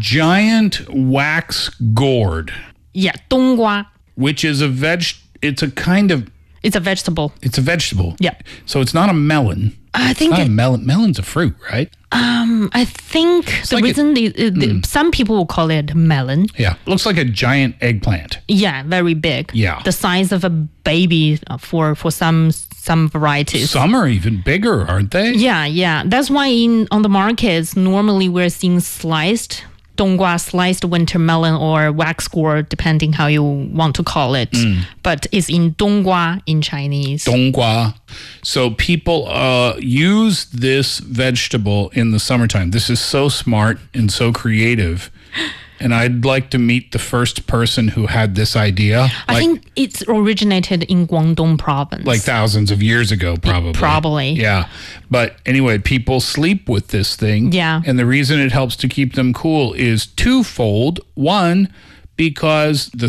giant wax gourd, Yeah, 冬瓜. which is it's a vegetable. It's a vegetable. Yeah. So it's not a melon. I think It's not a melon. Melon's a fruit, right? I think the reason some people will call it melon. Yeah. Looks like a giant eggplant. Yeah, very big. Yeah. The size of a baby for some varieties. Some are even bigger, aren't they? Yeah. That's why on the markets, normally we're seeing sliced 冬瓜, sliced winter melon or wax gourd, depending how you want to call it. But it's in 冬瓜 in Chinese. 冬瓜. So people use this vegetable in the summertime. This is so smart and so creative. And I'd like to meet the first person who had this idea. I think it's originated in Guangdong province. Like thousands of years ago, probably. Probably. Yeah. But anyway, people sleep with this thing. Yeah. And the reason it helps to keep them cool is twofold. One, because the